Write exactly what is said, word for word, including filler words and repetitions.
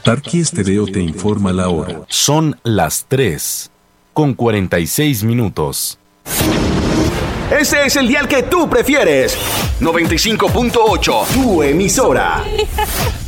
Tarqui Estéreo te informa la hora. Son las tres con cuarenta y seis minutos. Ese es el dial que tú prefieres. noventa y cinco punto ocho, tu emisora.